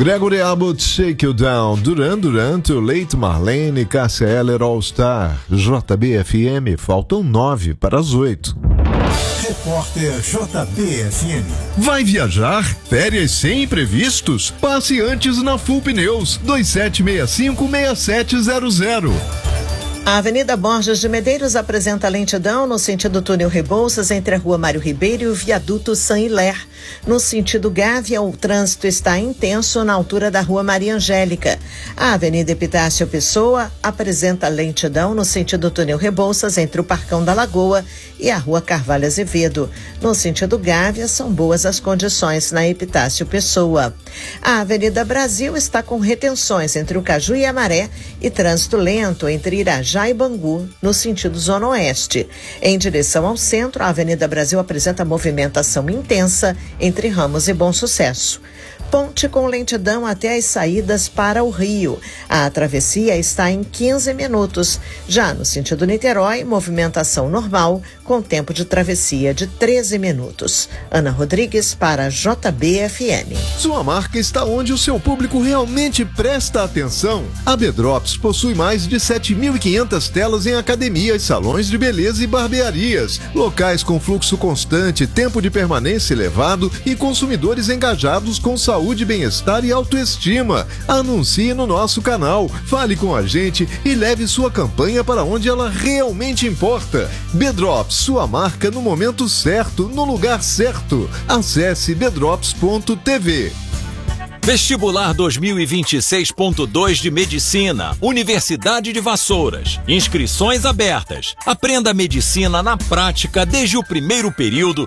Gregory Abbott, Shake You Down, Duran Duran, Too Late, Marlene, Cássia Eller, All Star, JBFM, faltam 9 para as 8. Repórter JBFM. Vai viajar? Férias sem imprevistos? Passe antes na Full Pneus, 2765-6700. A Avenida Borges de Medeiros apresenta lentidão no sentido túnel Rebouças entre a Rua Mário Ribeiro e o viaduto Saint-Hilaire. No sentido Gávea, o trânsito está intenso na altura da Rua Maria Angélica. A Avenida Epitácio Pessoa apresenta lentidão no sentido túnel Rebouças entre o Parcão da Lagoa e a Rua Carvalho Azevedo. No sentido Gávea, são boas as condições na Epitácio Pessoa. A Avenida Brasil está com retenções entre o Caju e a Maré e trânsito lento entre Irajá e Bangu, no sentido Zona Oeste. Em direção ao centro, a Avenida Brasil apresenta movimentação intensa entre Ramos e Bom Sucesso. Ponte com lentidão até as saídas para o Rio. A travessia está em 15 minutos. Já no sentido Niterói, movimentação normal, com tempo de travessia de 13 minutos. Ana Rodrigues para JBFM. Sua marca está onde o seu público realmente presta atenção. A Bedrops possui mais de 7.500 telas em academias, salões de beleza e barbearias. Locais com fluxo constante, tempo de permanência elevado e consumidores engajados com saúde, bem-estar e autoestima. Anuncie no nosso canal, fale com a gente e leve sua campanha para onde ela realmente importa. Bedrops, sua marca no momento certo, no lugar certo. Acesse bedrops.tv. Vestibular 2026.2 de Medicina, Universidade de Vassouras. Inscrições abertas. Aprenda medicina na prática desde o primeiro período